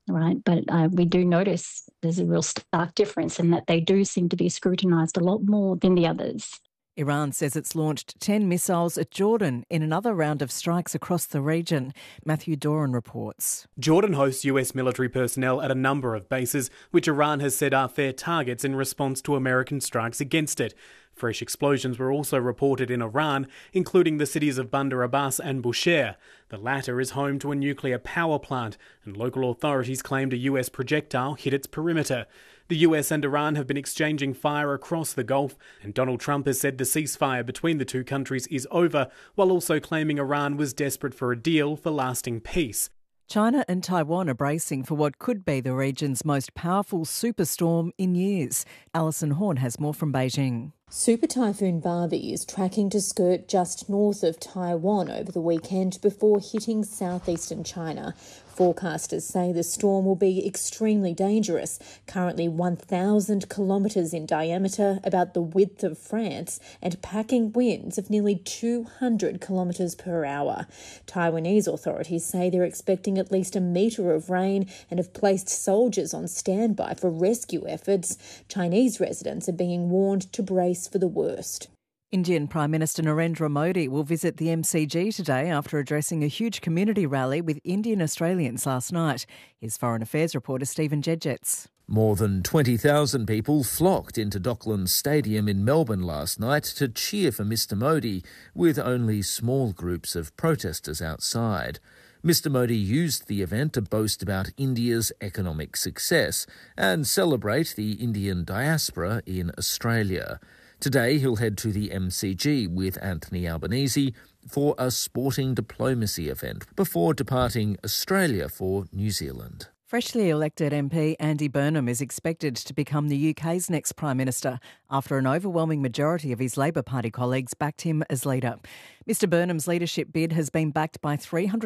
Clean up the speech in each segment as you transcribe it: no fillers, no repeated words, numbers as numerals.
right? But we do notice there's a real stark difference in that they do seem to be scrutinised a lot more than the others. Iran says it's launched 10 missiles at Jordan in another round of strikes across the region. Matthew Doran reports. Jordan hosts US military personnel at a number of bases, which Iran has said are fair targets in response to American strikes against it. Fresh explosions were also reported in Iran, including the cities of Bandar Abbas and Bushehr. The latter is home to a nuclear power plant, and local authorities claimed a US projectile hit its perimeter. The US and Iran have been exchanging fire across the Gulf, and Donald Trump has said the ceasefire between the two countries is over, while also claiming Iran was desperate for a deal for lasting peace. China and Taiwan are bracing for what could be the region's most powerful superstorm in years. Alison Horn has more from Beijing. Super Typhoon Barbie is tracking to skirt just north of Taiwan over the weekend before hitting southeastern China. Forecasters say the storm will be extremely dangerous, currently 1,000 kilometres in diameter, about the width of France, and packing winds of nearly 200 kilometres per hour. Taiwanese authorities say they're expecting at least a metre of rain and have placed soldiers on standby for rescue efforts. Chinese residents are being warned to brace for the worst. Indian Prime Minister Narendra Modi will visit the MCG today after addressing a huge community rally with Indian Australians last night. Here's Foreign Affairs reporter Stephen Jedgetts. More than 20,000 people flocked into Docklands Stadium in Melbourne last night to cheer for Mr Modi, with only small groups of protesters outside. Mr Modi used the event to boast about India's economic success and celebrate the Indian diaspora in Australia. Today he'll head to the MCG with Anthony Albanese for a sporting diplomacy event before departing Australia for New Zealand. Freshly elected MP Andy Burnham is expected to become the UK's next Prime Minister after an overwhelming majority of his Labor Party colleagues backed him as leader. Mr Burnham's leadership bid has been backed by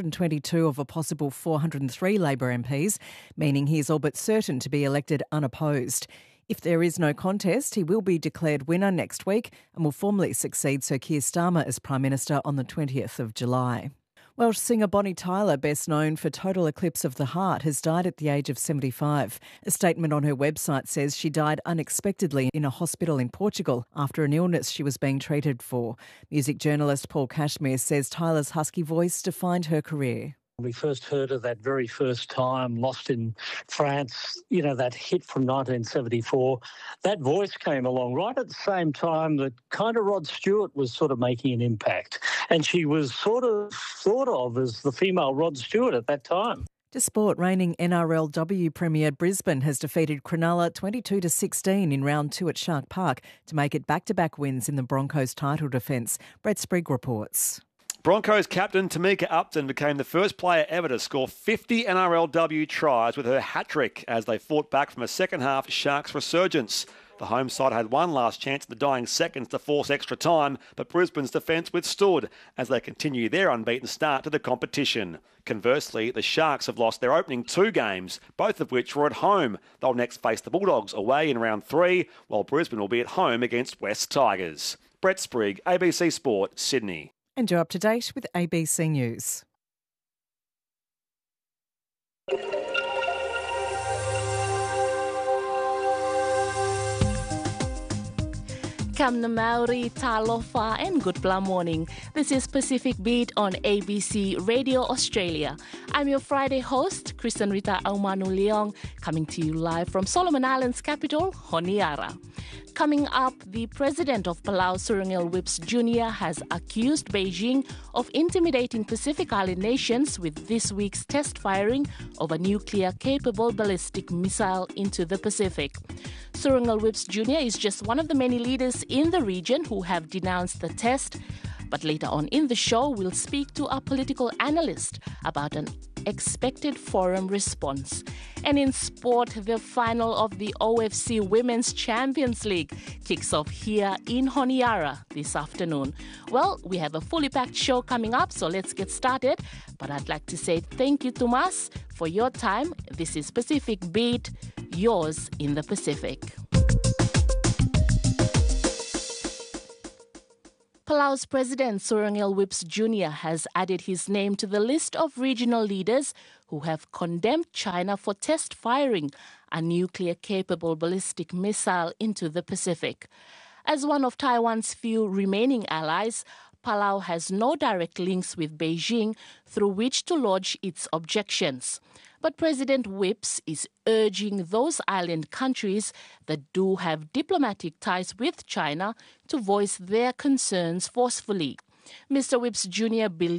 322 of a possible 403 Labor MPs, meaning he is all but certain to be elected unopposed. If there is no contest, he will be declared winner next week and will formally succeed Sir Keir Starmer as Prime Minister on the 20th of July. Welsh singer Bonnie Tyler, best known for Total Eclipse of the Heart, has died at the age of 75. A statement on her website says she died unexpectedly in a hospital in Portugal after an illness she was being treated for. Music journalist Paul Cashmere says Tyler's husky voice defined her career. We first heard her that very first time, Lost in France, that hit from 1974. That voice came along right at the same time that kind of Rod Stewart was sort of making an impact. And she was sort of thought of as the female Rod Stewart at that time. To sport, reigning NRLW Premier Brisbane has defeated Cronulla 22-16 in round 2 at Shark Park to make it back-to-back wins in the Broncos title defence. Brett Sprigg reports. Broncos captain Tamika Upton became the first player ever to score 50 NRLW tries with her hat-trick as they fought back from a second-half Sharks resurgence. The home side had one last chance in the dying seconds to force extra time, but Brisbane's defence withstood as they continue their unbeaten start to the competition. Conversely, the Sharks have lost their opening 2 games, both of which were at home. They'll next face the Bulldogs away in round 3, while Brisbane will be at home against West Tigers. Brett Sprigg, ABC Sport, Sydney. And you're up to date with ABC News. Kamna Maori, Talofa and good blah morning. This is Pacific Beat on ABC Radio Australia. I'm your Friday host, Kristen Rita Aumanu Leong, coming to you live from Solomon Islands capital, Honiara. Coming up, the president of Palau, Surangil Whips Jr. has accused Beijing of intimidating Pacific Island nations with this week's test firing of a nuclear-capable ballistic missile into the Pacific. Surangil Whips Jr. is just one of the many leaders in the region who have denounced the test. But later on in the show, we'll speak to a political analyst about an expected forum response. And in sport, the final of the OFC Women's Champions League kicks off here in Honiara this afternoon. Well, we have a fully packed show coming up, so let's get started. But I'd like to say thank you, Tomas, for your time. This is Pacific Beat, yours in the Pacific. Palau's President Surangel Whips Jr. has added his name to the list of regional leaders who have condemned China for test firing a nuclear-capable ballistic missile into the Pacific. As one of Taiwan's few remaining allies, Palau has no direct links with Beijing through which to lodge its objections. But President Whips is urging those island countries that do have diplomatic ties with China to voice their concerns forcefully. Mr. Whips Jr. believes